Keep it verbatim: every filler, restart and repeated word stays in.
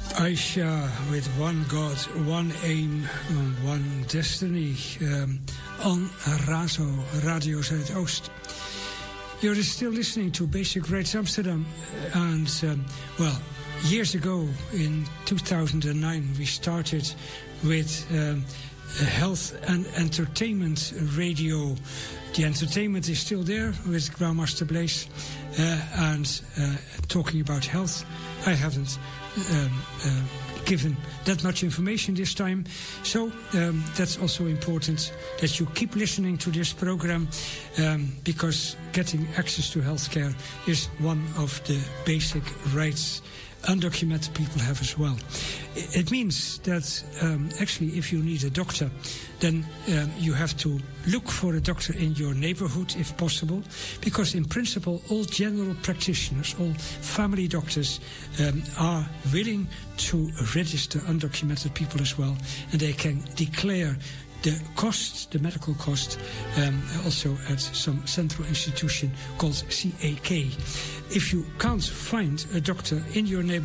Aisha with one God, one aim, one destiny um, on Razo, Radio Zuidoost. You're still listening to Basic Rights Amsterdam, and um, well, years ago in two thousand nine we started with um, health and entertainment radio. The entertainment is still there with Grandmaster Blaze uh, and uh, talking about health. I haven't um, uh, given that much information this time, so um, that's also important that you keep listening to this program, um, because getting access to healthcare is one of the basic rights undocumented people have as well. It means that um, actually if you need a doctor, then um, you have to look for a doctor in your neighborhood if possible, because in principle all general practitioners, all family doctors um, are willing to register undocumented people as well, and they can declare the cost, the medical cost, um, also at some central institution called C A K. If you can't find a doctor in your neighborhood,